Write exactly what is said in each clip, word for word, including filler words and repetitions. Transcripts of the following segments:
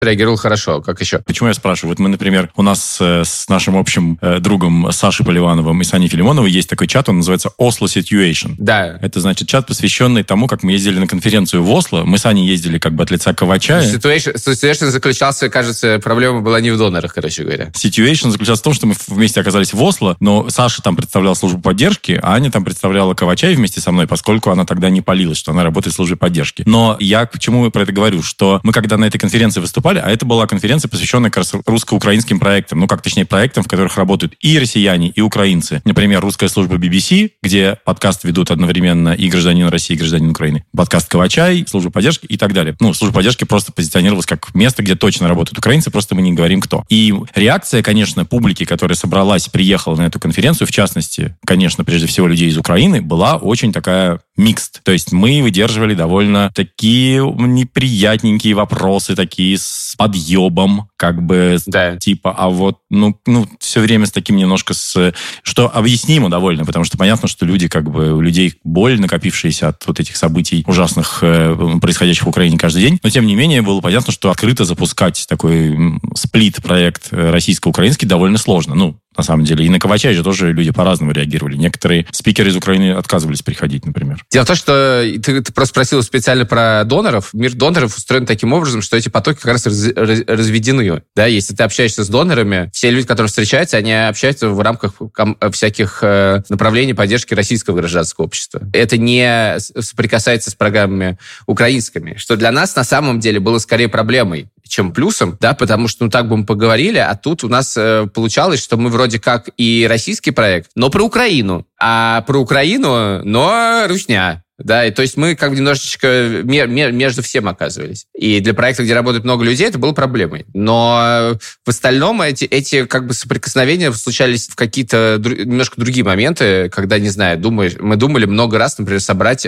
реагировал хорошо. Как еще? Почему я спрашиваю? Вот мы, например, у нас э, с нашим общим э, другом Сашей Поливановым и Саней Филимоновой есть такой чат, он называется Oslo Situation. Да. Это, значит, чат, посвященный тому, как мы ездили на конференцию в Осло. Мы с Аней ездили как бы от лица Ковача. Situation, situation заключался, кажется, проблема была не в донорах, короче говоря. Situation заключался в том, что мы вместе оказались в Осло, но Саша там представляла службу поддержки, а Аня там представляла Ковача вместе со мной, поскольку она тогда не палилась, что она работает в службе поддержки. Но я почему про это говорю, что мы когда на этой конференции выступали, а это была конференция, посвященная как раз русско-украинским проектам, ну как точнее проектам, в которых работают и россияне, и украинцы. Например, русская служба би би си, где подкаст ведут одновременно и гражданин России, и гражданин Украины. Подкаст Ковачай, служба поддержки и так далее. Ну, служба поддержки просто позиционировалась как место, где точно работают украинцы, просто мы не говорим кто. И реакция, конечно, публики, которая собралась, приехала на эту конференцию, в частности, конечно, прежде всего людей из Украины, была очень такая микст. То есть мы выдерживали довольно такие неприятненькие вопросы, такие с подъебом, как бы, да. типа, а вот, ну, ну, все время с таким немножко с... Что объяснимо довольно, потому что понятно, что люди, как бы, у людей боль, накопившаяся от вот этих событий ужасных, э, происходящих в Украине каждый день. Но, тем не менее, было понятно, что открыто запускать такой сплит-проект российско-украинский довольно сложно. Ну, на самом деле. И на Ковача же тоже люди по-разному реагировали. Некоторые спикеры из Украины отказывались приходить, например. Дело в том, что ты, ты просто спросил специально про доноров. Мир доноров устроен таким образом, что эти потоки как раз раз, раз, разведены. Да? Если ты общаешься с донорами, все люди, которые встречаются, они общаются в рамках ком- всяких э, направлений поддержки российского гражданского общества. Это не соприкасается с программами украинскими, что для нас на самом деле было скорее проблемой, чем плюсом, да, потому что, ну, так бы мы поговорили, а тут у нас э, получалось, что мы вроде как и российский проект, но про Украину, а про Украину, но русня. Да, и то есть мы как бы немножечко мер, мер, между всем оказывались. И для проекта, где работает много людей, это было проблемой. Но в остальном эти, эти как бы соприкосновения случались в какие-то дру, немножко другие моменты, когда, не знаю, думаю, мы думали много раз, например, собрать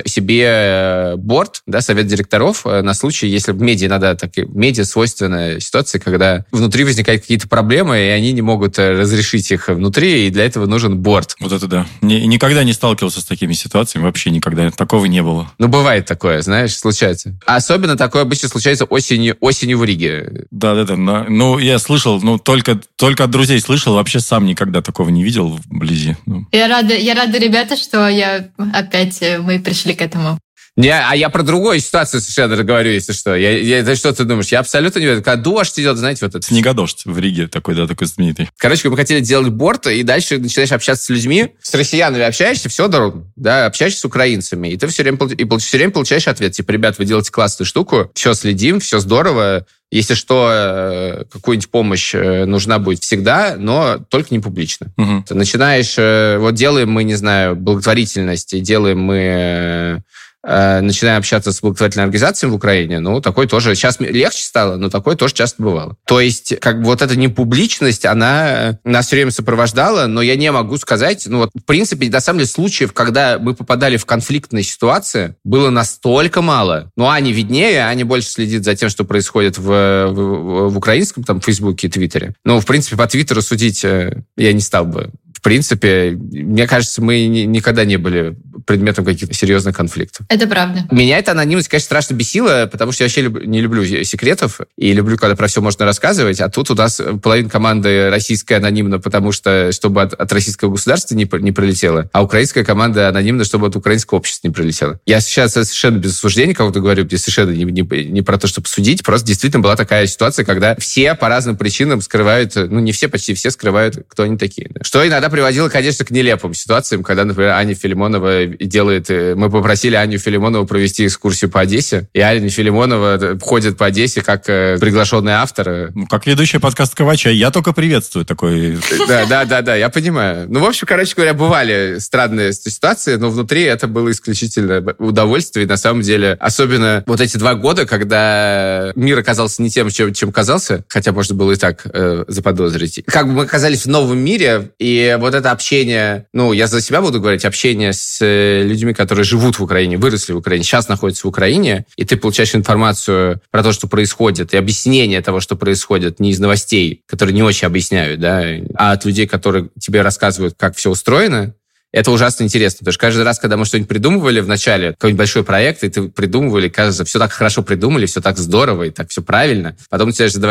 себе борд, да, совет директоров на случай, если в медиа надо, так, медиа свойственная ситуация, когда внутри возникают какие-то проблемы, и они не могут разрешить их внутри, и для этого нужен борд. Вот это да. Ни, никогда не сталкивался с такими ситуациями, вообще никогда. Такого не было. Ну, бывает такое, знаешь, случается. А особенно такое обычно случается осенью, осенью в Риге. Да-да-да. Ну, я слышал, ну, только, только от друзей слышал, вообще сам никогда такого не видел вблизи. Ну. Я рада, я рада, ребята, что я опять мы пришли к этому. Не, а я про другую ситуацию совершенно говорю, если что. Я, я, что ты думаешь? Я абсолютно не верю. Когда дождь идет, знаете, вот это... Снегодождь в Риге такой, да, такой знаменитый. Короче, мы хотели делать борт, и дальше начинаешь общаться с людьми. С россиянами общаешься, все дорого, да, общаешься с украинцами, и ты все время, и все время получаешь ответ. Типа, ребят, вы делаете классную штуку, все следим, все здорово. Если что, какую-нибудь помощь нужна будет всегда, но только не публично. Угу. Ты начинаешь... Вот делаем мы, не знаю, благотворительность, делаем мы... начинаем общаться с благотворительными организациями в Украине, ну, такое тоже... Сейчас легче стало, но такое тоже часто бывало. То есть, как бы вот эта непубличность, она нас все время сопровождала, но я не могу сказать... Ну, вот, в принципе, на самом деле, случаев, когда мы попадали в конфликтные ситуации, было настолько мало. Ну, Аня виднее, Аня больше следит за тем, что происходит в, в, в украинском, там, Фейсбуке и Твиттере. Ну, в принципе, по Твиттеру судить я не стал бы. В принципе, мне кажется, мы никогда не были предметом каких-то серьезных конфликтов. Это правда. Меня эта анонимность, конечно, страшно бесила, потому что я вообще люб- не люблю секретов и люблю, когда про все можно рассказывать, а тут у нас половина команды российская анонимна, потому что, чтобы от, от российского государства не, не пролетело, а украинская команда анонимна, чтобы от украинского общества не пролетело. Я сейчас совершенно без осуждения кого-то говорю, я совершенно не, не, не про то, чтобы судить, просто действительно была такая ситуация, когда все по разным причинам скрывают, ну, не все, почти все скрывают, кто они такие. Да. Что иногда приводило, конечно, к нелепым ситуациям, когда, например, Аня Филимонова делает... Мы попросили Аню Филимонову провести экскурсию по Одессе, и Аня Филимонова ходит по Одессе как приглашенный автор. Ну, как ведущая подкаста Ковача. Я только приветствую такой... Да, да, да, да, я понимаю. Ну, в общем, короче говоря, бывали странные ситуации, но внутри это было исключительно удовольствие. И на самом деле, особенно вот эти два года, когда мир оказался не тем, чем, чем казался, хотя можно было и так э, заподозрить. Как бы мы оказались в новом мире, и вот это общение, ну, я за себя буду говорить, общение с людьми, которые живут в Украине, выросли в Украине, сейчас находятся в Украине, и ты получаешь информацию про то, что происходит, и объяснение того, что происходит, не из новостей, которые не очень объясняют, да, а от людей, которые тебе рассказывают, как все устроено. Это ужасно интересно, потому что каждый раз, когда мы что-нибудь придумывали в начале, какой-нибудь большой проект, и ты придумывали, кажется, все так хорошо придумали, все так здорово, и так все правильно, потом ты начинаешь задавать